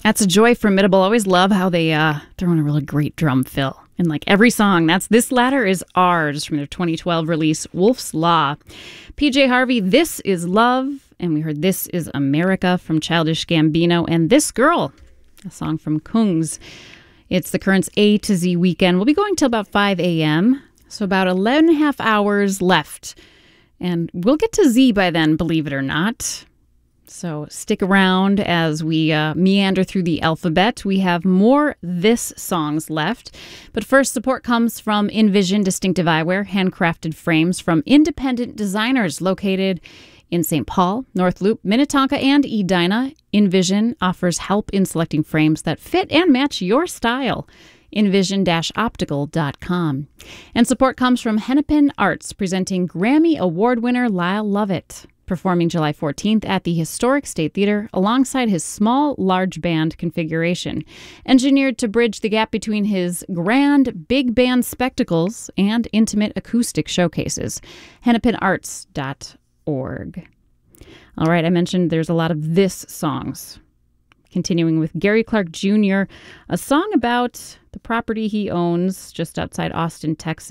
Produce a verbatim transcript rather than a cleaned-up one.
That's a joy. Formidable. Always love how they uh, throw in a really great drum fill in like every song. That's This Ladder Is Ours from their twenty twelve release, Wolf's Law. P J Harvey, This Is Love. And we heard This Is America from Childish Gambino. And This Girl, a song from Kungs. It's the Currents A to Z weekend. We'll be going till about five a.m., so about eleven and a half hours left. And we'll get to Z by then, believe it or not. So stick around as we uh, meander through the alphabet. We have more This songs left. But first, support comes from Envision Distinctive Eyewear, handcrafted frames from independent designers located in Saint Paul, North Loop, Minnetonka, and Edina. Envision offers help in selecting frames that fit and match your style. envision dash optical dot com. And support comes from Hennepin Arts, presenting Grammy Award winner Lyle Lovett, performing July fourteenth at the Historic State Theater alongside his small, large band configuration, engineered to bridge the gap between his grand big band spectacles and intimate acoustic showcases. hennepin arts dot org. All right, I mentioned there's a lot of This songs. Continuing with Gary Clark Junior, a song about the property he owns just outside Austin, Texas.